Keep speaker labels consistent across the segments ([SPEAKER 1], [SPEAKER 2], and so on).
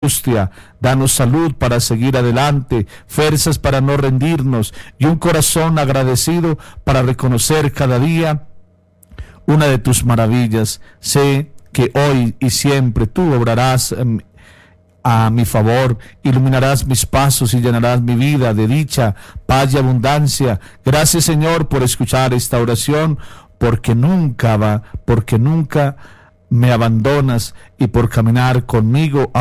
[SPEAKER 1] angustia. Danos salud para seguir adelante, fuerzas para no rendirnos y un corazón agradecido para reconocer cada día una de tus maravillas. Sé que hoy y siempre tú obrarás a mi favor, iluminarás mis pasos y llenarás mi vida de dicha, paz y abundancia. Gracias, Señor, por escuchar esta oración, porque nunca me abandonas y por caminar conmigo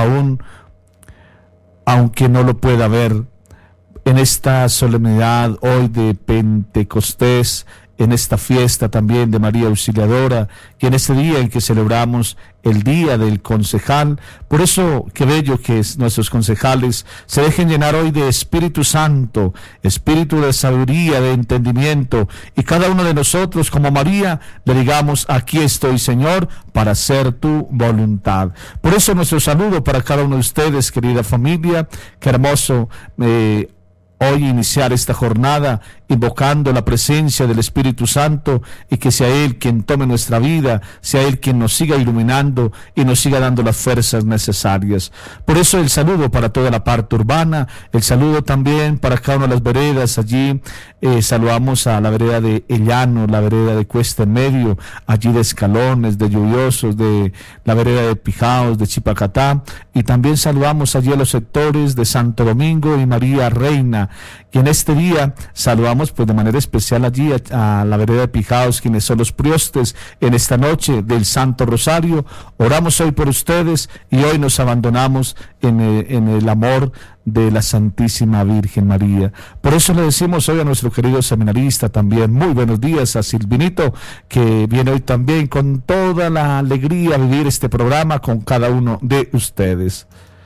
[SPEAKER 1] aunque no lo pueda ver. En esta solemnidad hoy de Pentecostés, en esta fiesta también de María Auxiliadora, y en este día en que celebramos el Día del Concejal. Por eso, qué bello que nuestros concejales se dejen llenar hoy de Espíritu Santo, espíritu de sabiduría, de entendimiento, y cada uno de nosotros, como María, le digamos: aquí estoy, Señor, para hacer tu voluntad. Por eso nuestro saludo para cada uno de ustedes, querida familia. Qué hermoso hoy iniciar esta jornada invocando la presencia del Espíritu Santo, y que sea Él quien tome nuestra vida, sea Él quien nos siga iluminando y nos siga dando las fuerzas necesarias. Por eso el saludo para toda la parte urbana, el saludo también para cada una de las veredas. Allí saludamos a la vereda de El Llano, la vereda de Cuesta en Medio, allí de Escalones, de Lluviosos, de la vereda de Pijaos, de Chipacatá, y también saludamos allí a los sectores de Santo Domingo y María Reina. Y en este día saludamos pues de manera especial allí a la vereda de Pijaos, quienes son los priostes en esta noche del Santo Rosario. Oramos hoy por ustedes y hoy nos abandonamos en el amor de la Santísima Virgen María. Por eso le decimos hoy a nuestro querido seminarista también muy buenos días, a Silvinito, que viene hoy también con toda la alegría a vivir este programa con cada uno de ustedes.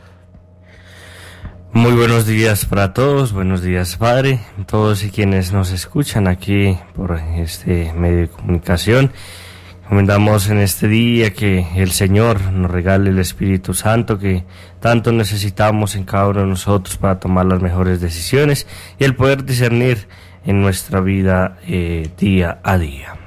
[SPEAKER 2] Muy buenos días para todos, buenos días, Padre, todos y quienes nos escuchan aquí por este medio de comunicación. Recomendamos en este día que el Señor nos regale el Espíritu Santo que tanto necesitamos en cada uno de nosotros para tomar las mejores decisiones y el poder discernir en nuestra vida día a día.